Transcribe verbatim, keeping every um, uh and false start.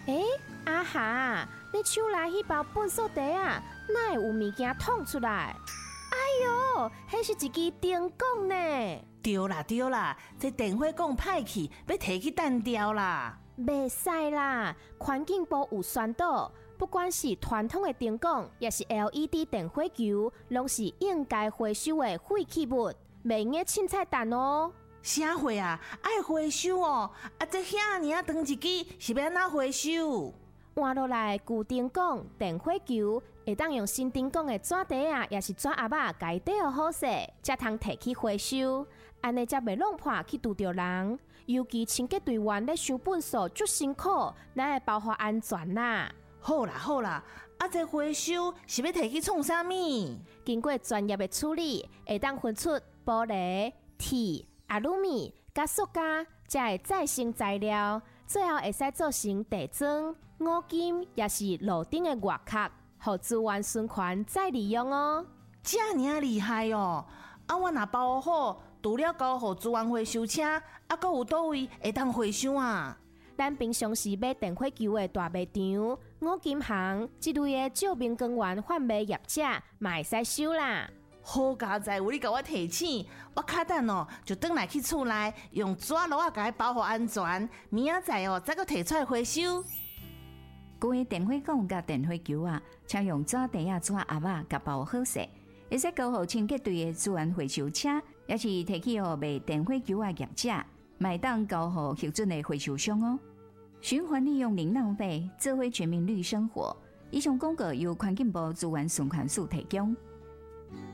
诶，阿霞，你手内迄包粪扫地啊，哪会有物件捅出来？哎哟，迄是一支电管呢！ 对啦对啦，这电火管歹去，要摕去弹掉啦。 袂使啦，环境部有宣导，不管是传统的电管，也是 L E D 电火球，拢是应该回收的废弃物，袂用凊彩弹哦。 啥货啊？爱回收哦！啊，这遐尔长一支，是要安怎回收？ 换落来旧电管、电火球，会当用新电管的纸袋啊，也是纸盒仔，家底好好势，才通摕去回收。安尼才袂弄破去拄着人。尤其清洁队员咧收粪扫足辛苦，咱会保护安全啦。 好啦好啦，啊，这回收是要摕去创啥物？ 经过专业的处理，会当分出玻璃、铁、阿鲁米、甲塑胶，才会再生材料，最后会使做成地砖、五金，也是路顶的外壳，互资源循环再利用哦。 这尔厉害哦！啊，我若包好，除了交互资源回收车，啊，阁有倒位会当回收啊？ 咱平常时买电火球的大卖场、五金行这类的照明光源贩卖业者，嘛会使收啦。 好佳哉，有你甲我提醒，我卡等哦，就转来去厝内用纸箩啊，甲伊保护安全。明仔载哦，再阁摕出来回收。 各位电火管甲电火球啊，请用纸袋啊、纸盒啊，甲包好势。会使交互清洁队的资源回收车，也是摕去互卖电火球的业者，买当交互核准的回收商哦。循环利用零浪费，做伙全民绿生活。以上广告由环境部资源循环署提供。